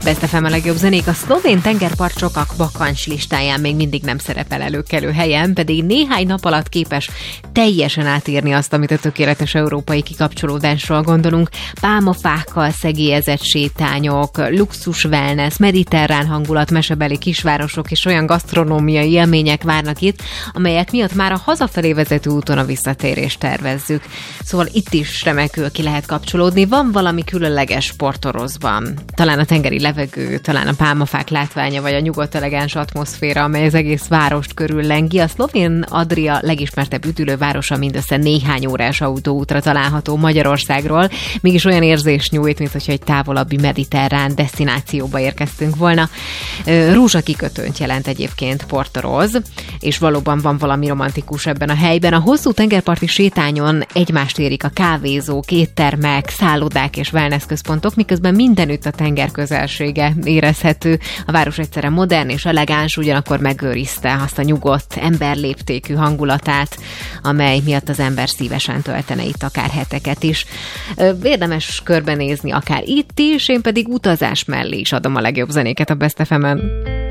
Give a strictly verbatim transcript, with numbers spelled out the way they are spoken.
Best ef em a legjobb zenék. A szlovén tengerpart sokak bakancs listáján még mindig nem szerepel előkelő helyen, pedig néhány nap alatt képes teljesen átírni azt, amit a tökéletes európai kikapcsolódásról gondolunk. Pálmafákkal szegélyezett sétányok, luxus wellness, mediterrán hangulat, mesebeli kisvárosok és olyan gasztronómiai élmények várnak itt, amelyek miatt már a hazafelé vezető úton a visszatérést tervezzük. Szóval itt is remekül ki lehet kapcsolódni. Van valami különleges Portorozban. Talán a tengeri levegő, talán a pálmafák látványa, vagy a nyugodt elegáns atmoszféra, amely az egész várost körüllengi. A szlovén Adria legismertebb üdülővárosa mindössze néhány órás autóútra található Magyarországról, mégis olyan érzés nyújt, mint hogyha egy távolabbi mediterrán desztinációba érkeztünk volna. Rózsakikötőnt jelent egyébként Portoroz, és valóban van valami romantikus ebben a helyben. A hosszú tengerparti sétányon egymást érik a kávézók, éttermek, szállodák és wellness központok, miközben mindenütt a tenger közelsége érezhető. A város egyszerre modern és elegáns, ugyanakkor megőrizte azt a nyugodt, emberléptékű hangulatát, amely miatt az ember szívesen töltene itt akár heteket is. Érdemes körbenézni akár itt is, én pedig utazás mellé is adom a legjobb zenéket a Best ef emen.